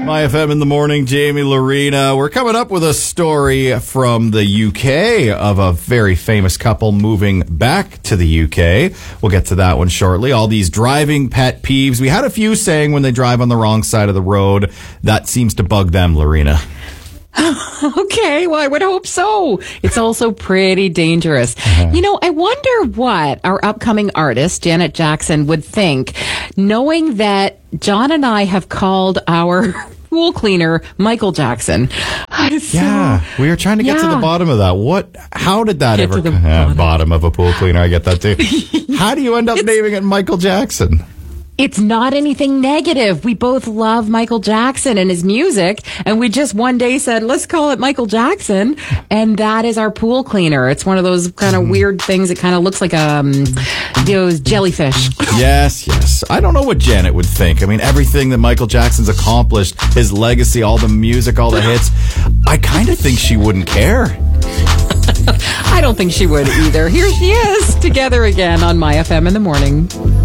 My FM in the morning, Jamie Lorena. We're coming up with a story from the UK of a very famous couple moving back to the UK. We'll get to that one shortly. All these driving pet peeves. We had a few saying when they drive on the wrong side of the road. That seems to bug them, Lorena. Okay, well, I would hope so. It's also pretty dangerous. You know, I wonder what our upcoming artist, Janet Jackson, would think, knowing that John and I have called our pool cleaner Michael Jackson. Yeah, we were trying to get to the bottom of that. How did that ever bottom of a pool cleaner? I get that too. How do you end up naming it Michael Jackson? It's not anything negative. We both love Michael Jackson and his music, and we just one day said, let's call it Michael Jackson, and that is our pool cleaner. It's one of those kind of weird things. It kind of looks like those jellyfish. Yes. I don't know what Janet would think. I mean, everything that Michael Jackson's accomplished, his legacy, all the music, all the hits, I kind of think she wouldn't care. I don't think she would either. Here she is, together again on My FM in the morning.